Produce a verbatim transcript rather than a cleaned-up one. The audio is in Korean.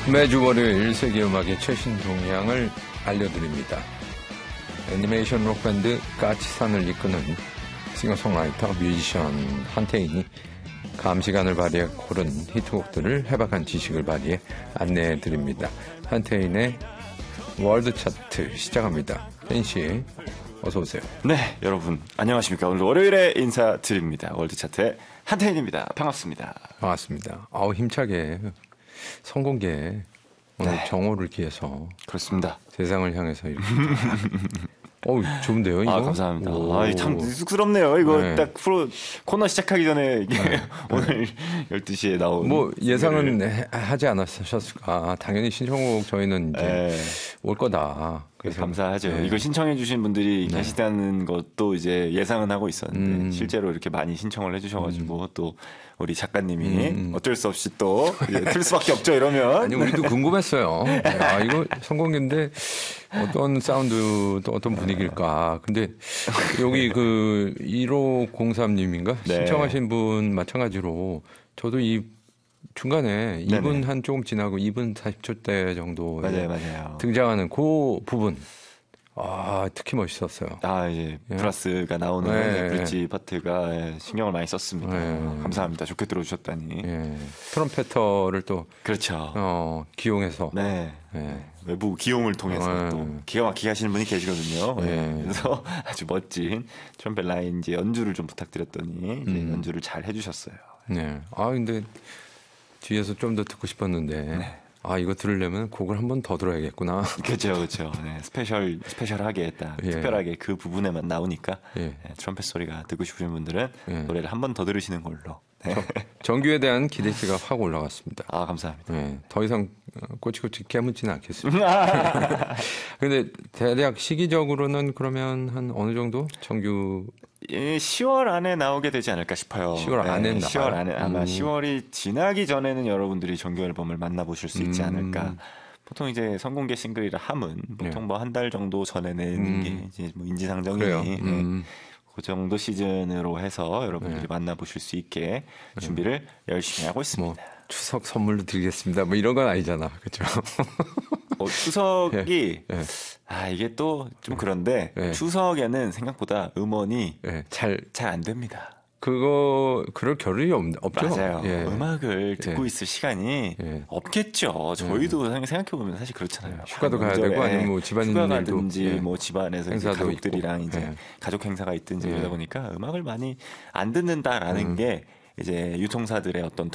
매주 월요일 세계 음악의 최신 동향을 알려드립니다. 애니메이션 록밴드 까치산을 이끄는 싱어송라이터 뮤지션 한태인이 감시관을 발휘해 고른 히트곡들을 해박한 지식을 발휘해 안내해드립니다. 한태인의 월드 차트 시작합니다. 태인씨 어서오세요. 네, 여러분 안녕하십니까. 오늘 월요일에 인사드립니다. 월드 차트의 한태인입니다. 반갑습니다. 반갑습니다. 아우 힘차게 성공계 오늘 네. 정오를 기해서 그렇습니다. 세상을 향해서 이렇게 어우 좋은데요 이거? 아 감사합니다. 아, 참 쑥스럽네요 이거. 네. 딱 프로 코너 시작하기 전에 이게 네. 오늘 열두 시에 나온 뭐 예상은 네. 하지 않았었을까. 당연히 신청곡 저희는 이제 네. 올 거다. 그래서 감사하죠. 네. 이걸 신청해 주신 분들이 네. 계시다는 것도 이제 예상은 하고 있었는데 음. 실제로 이렇게 많이 신청을 해주셔가지고 음. 또 우리 작가님이 음. 어쩔 수 없이 또 틀 수밖에 없죠 이러면. 아니 우리도 궁금했어요. 아 이거 성공인데 어떤 사운드 또 어떤 분위기일까. 근데 여기 그 일오공삼님인가 네. 신청하신 분 마찬가지로 저도 이 중간에 네네. 이 분 한 조금 지나고 이 분 사십 초대 정도 맞아요, 맞아요. 등장하는 그 부분 아 특히 멋있었어요. 아 이제 예. 브라스가 나오는 네. 브릿지 파트가 예, 신경을 많이 썼습니다. 네. 감사합니다. 좋게 들어주셨다니. 예. 트럼페터를 또 그렇죠. 어, 기용해서 네. 네. 외부 기용을 통해서 네. 또 기가 막히게 하시는 분이 계시거든요. 네. 그래서 아주 멋진 트럼펫 라인 이제 연주를 좀 부탁드렸더니 이제 음. 연주를 잘 해주셨어요. 네. 아 근데 뒤에서 좀 더 듣고 싶었는데 네. 아 이거 들으려면 곡을 한 번 더 들어야겠구나. 그렇죠, 그렇죠. 네, 스페셜 스페셜하게 딱 예. 특별하게 그 부분에만 나오니까 예. 네, 트럼펫 소리가 듣고 싶으신 분들은 예. 노래를 한 번 더 들으시는 걸로. 네. 정규에 대한 기대치가 확 올라갔습니다. 아 감사합니다. 네, 더 이상 꼬치꼬치 깨묻지는 않겠습니다. 근데 대략 시기적으로는 그러면 한 어느 정도 정규? 예, 시월 안에 나오게 되지 않을까 싶어요. 시월 안에 네, 나와요? 시월 안에 아마 음. 시월이 지나기 전에는 여러분들이 정규 앨범을 만나보실 수 있지 않을까. 음. 보통 이제 선공개 싱글이라 함은 보통 네. 뭐 한 달 정도 전에는 음. 이게 이제 뭐 인지상정이니 음. 그 정도 시즌으로 해서 여러분들이 네. 만나보실 수 있게 준비를 네. 열심히 하고 있습니다. 뭐 추석 선물로 드리겠습니다. 뭐 이런 건 아니잖아, 그렇죠? 어, 추석이 네. 아 이게 또 좀 그런데 네. 추석에는 생각보다 음원이 네. 잘 잘 안 됩니다. 그거 그럴 겨를이 없, 없죠. 맞아요. 예. 음악을 듣고 예. 있을 시간이 예. 없겠죠. 저희도 예. 생각해 보면 사실 그렇잖아요. 휴가도 가야 되고 아니면 뭐 집안일 휴가 가든지 예. 뭐 집안에서 이제 가족들이랑 있고. 이제 예. 가족 행사가 있든지 예. 그러다 보니까 음악을 많이 안 듣는다라는 음. 게 이제 유통사들의 어떤